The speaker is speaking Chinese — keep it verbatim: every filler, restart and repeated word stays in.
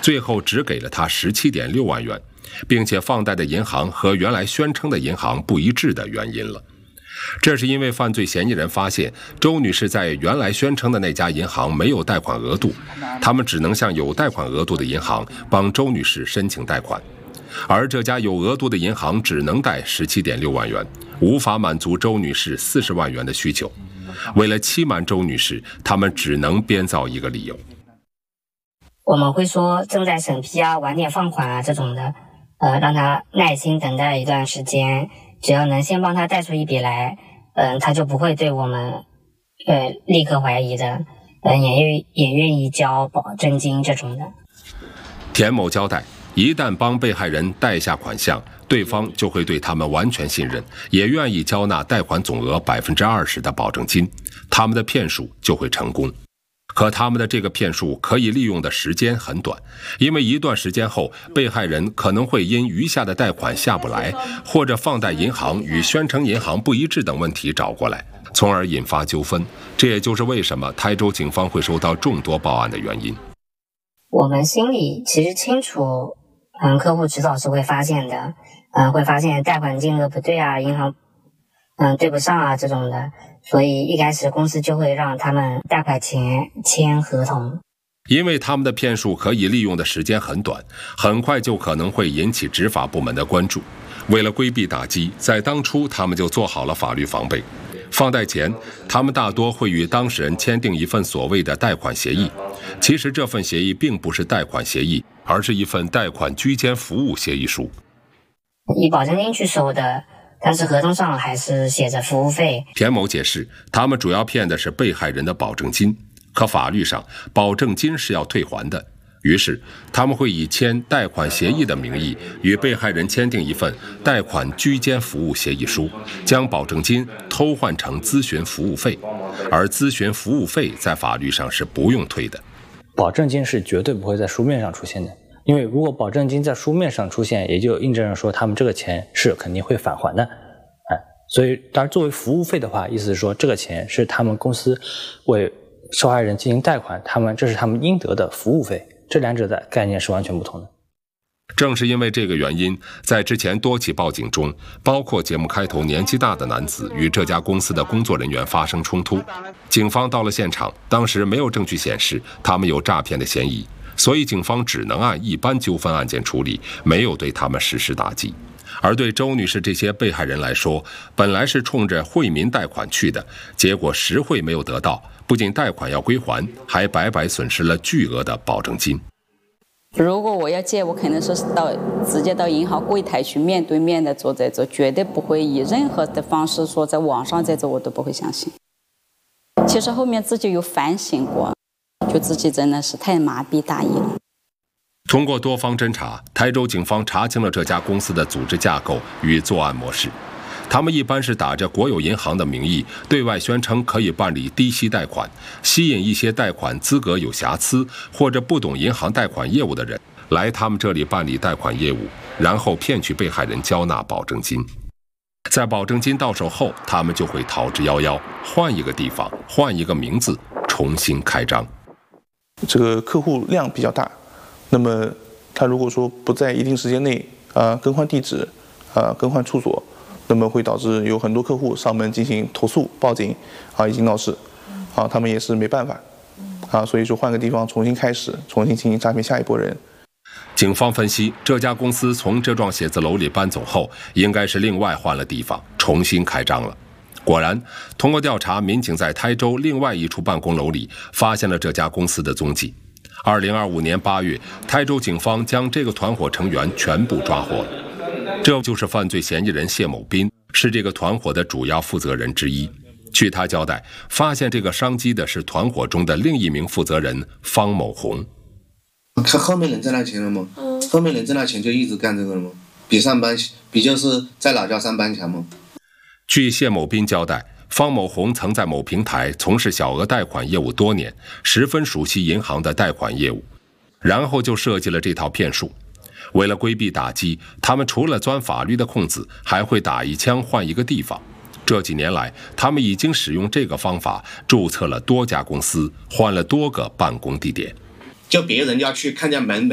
最后只给了他 十七点六万元，并且放贷的银行和原来宣称的银行不一致的原因了。这是因为犯罪嫌疑人发现周女士在原来宣称的那家银行没有贷款额度，他们只能向有贷款额度的银行帮周女士申请贷款，而这家有额度的银行只能贷 十七点六万元，无法满足周女士四十万元的需求。为了欺瞒周女士，他们只能编造一个理由。 我们会说正在审批啊，晚点放款啊这种的，呃，让他耐心等待一段时间，只要能先帮他贷出一笔来，嗯、呃，他就不会对我们，呃，立刻怀疑的，嗯、呃，也愿也愿意交保证金这种的。 田某交代，一旦帮被害人贷下款项，对方就会对他们完全信任，也愿意交纳贷款总额 百分之二十 的保证金，他们的骗术就会成功。可他们的这个骗术可以利用的时间很短，因为一段时间后，被害人可能会因余下的贷款下不来，或者放贷银行与宣称银行不一致等问题找过来，从而引发纠纷。这也就是为什么台州警方会收到众多报案的原因。 我们心里其实清楚，嗯，客户迟早是会发现的，嗯，会发现贷款金额不对啊，银行嗯对不上啊这种的，所以一开始公司就会让他们贷款前签合同。 因为他们的骗术可以利用的时间很短，很快就可能会引起执法部门的关注。为了规避打击，在当初他们就做好了法律防备。放贷前，他们大多会与当事人签订一份所谓的贷款协议，其实这份协议并不是贷款协议，而是一份贷款居间服务协议书， 以保证金去收的，但是合同上还是写着服务费。 田某解释，他们主要骗的是被害人的保证金，可法律上保证金是要退还的，于是他们会以签贷款协议的名义与被害人签订一份贷款居间服务协议书，将保证金偷换成咨询服务费，而咨询服务费在法律上是不用退的。 保证金是绝对不会在书面上出现的，因为如果保证金在书面上出现，也就印证着说他们这个钱是肯定会返还的。哎，所以当然作为服务费的话，意思是说这个钱是他们公司为受害人进行贷款，他们这是他们应得的服务费，这两者的概念是完全不同的。 正是因为这个原因，在之前多起报警中，包括节目开头年纪大的男子与这家公司的工作人员发生冲突，警方到了现场，当时没有证据显示他们有诈骗的嫌疑，所以警方只能按一般纠纷案件处理，没有对他们实施打击。而对周女士这些被害人来说，本来是冲着惠民贷款去的，结果实惠没有得到，不仅贷款要归还，还白白损失了巨额的保证金。 如果我要借，我肯定是到直接到银行柜台去面对面的做这种，绝对不会以任何的方式说在网上这种，我都不会相信。其实后面自己有反省过，就自己真的是太麻痹大意了。 通过多方侦查，台州警方查清了这家公司的组织架构与作案模式。他们一般是打着国有银行的名义，对外宣称可以办理低息贷款，吸引一些贷款资格有瑕疵或者不懂银行贷款业务的人来他们这里办理贷款业务，然后骗取被害人交纳保证金。在保证金到手后，他们就会逃之夭夭，换一个地方，换一个名字，重新开张。 这个客户量比较大，那么他如果说不在一定时间内啊、呃、更换地址啊、呃、更换处所，那么会导致有很多客户上门进行投诉、报警啊，已经闹事啊，他们也是没办法啊，所以说换个地方重新开始，重新进行诈骗下一波人。 警方分析，这家公司从这幢写字楼里搬走后，应该是另外换了地方，重新开张了。果然，通过调查，民警在台州另外一处办公楼里发现了这家公司的踪迹。二零二五年八月，台州警方将这个团伙成员全部抓获了。这就是犯罪嫌疑人谢某斌，是这个团伙的主要负责人之一。据他交代，发现这个商机的是团伙中的另一名负责人方某红。 他后面能挣到钱了吗？后面能挣到钱就一直干这个了吗？比上班，比就是在老家上班强吗？ 据谢某斌交代，方某红曾在某平台从事小额贷款业务多年，十分熟悉银行的贷款业务，然后就设计了这套骗术。为了规避打击，他们除了钻法律的空子，还会打一枪换一个地方。这几年来，他们已经使用这个方法注册了多家公司，换了多个办公地点。 就别人要去看见门